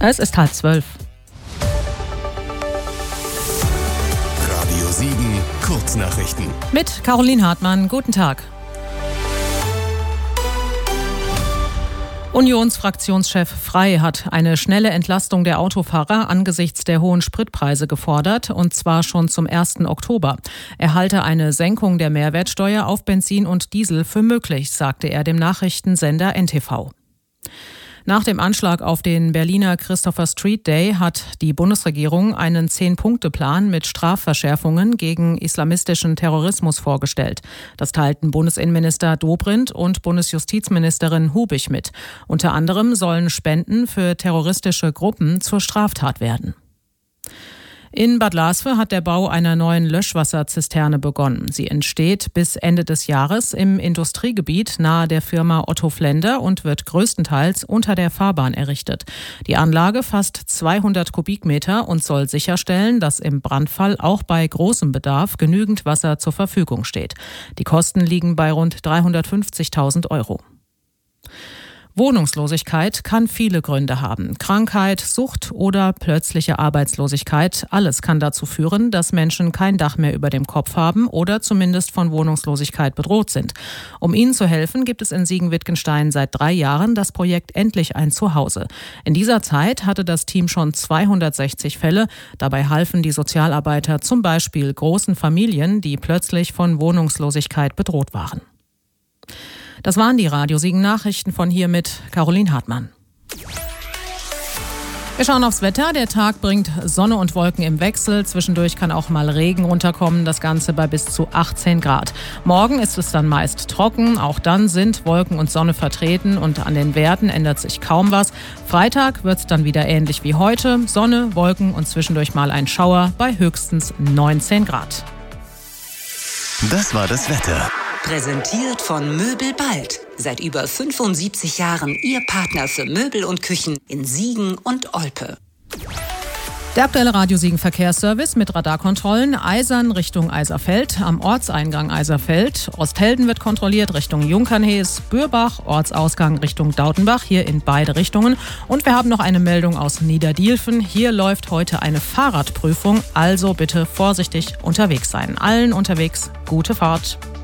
Es ist 11:30. Radio 7 Kurznachrichten. Mit Caroline Hartmann. Guten Tag. Unionsfraktionschef Frey hat eine schnelle Entlastung der Autofahrer angesichts der hohen Spritpreise gefordert, und zwar schon zum 1. Oktober. Er halte eine Senkung der Mehrwertsteuer auf Benzin und Diesel für möglich, sagte er dem Nachrichtensender NTV. Nach dem Anschlag auf den Berliner Christopher Street Day hat die Bundesregierung einen 10-Punkte-Plan mit Strafverschärfungen gegen islamistischen Terrorismus vorgestellt. Das teilten Bundesinnenminister Dobrindt und Bundesjustizministerin Hubig mit. Unter anderem sollen Spenden für terroristische Gruppen zur Straftat werden. In Bad Lasve hat der Bau einer neuen Löschwasserzisterne begonnen. Sie entsteht bis Ende des Jahres im Industriegebiet nahe der Firma Otto Flender und wird größtenteils unter der Fahrbahn errichtet. Die Anlage fasst 200 Kubikmeter und soll sicherstellen, dass im Brandfall auch bei großem Bedarf genügend Wasser zur Verfügung steht. Die Kosten liegen bei rund 350.000 Euro. Wohnungslosigkeit kann viele Gründe haben. Krankheit, Sucht oder plötzliche Arbeitslosigkeit. Alles kann dazu führen, dass Menschen kein Dach mehr über dem Kopf haben oder zumindest von Wohnungslosigkeit bedroht sind. Um ihnen zu helfen, gibt es in Siegen-Wittgenstein seit 3 Jahren das Projekt Endlich ein Zuhause. In dieser Zeit hatte das Team schon 260 Fälle. Dabei halfen die Sozialarbeiter zum Beispiel großen Familien, die plötzlich von Wohnungslosigkeit bedroht waren. Das waren die Radio Siegen Nachrichten von hier mit Caroline Hartmann. Wir schauen aufs Wetter. Der Tag bringt Sonne und Wolken im Wechsel. Zwischendurch kann auch mal Regen runterkommen. Das Ganze bei bis zu 18 Grad. Morgen ist es dann meist trocken. Auch dann sind Wolken und Sonne vertreten und an den Werten ändert sich kaum was. Freitag wird es dann wieder ähnlich wie heute. Sonne, Wolken und zwischendurch mal ein Schauer bei höchstens 19 Grad. Das war das Wetter. Präsentiert von Möbel Bald. Seit über 75 Jahren Ihr Partner für Möbel und Küchen in Siegen und Olpe. Der aktuelle Radio Siegen Verkehrsservice mit Radarkontrollen. Eisern Richtung Eiserfeld, am Ortseingang Eiserfeld. Osthelden wird kontrolliert Richtung Junkernhees, Bürbach, Ortsausgang Richtung Dautenbach, hier in beide Richtungen. Und wir haben noch eine Meldung aus Niederdielfen. Hier läuft heute eine Fahrradprüfung, also bitte vorsichtig unterwegs sein. Allen unterwegs gute Fahrt.